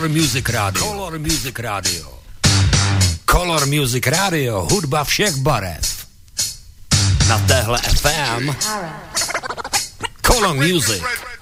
Color Music Radio. Color Music Radio. Color Music Radio. Hudba všech barev. Na téhle FM. Color Music.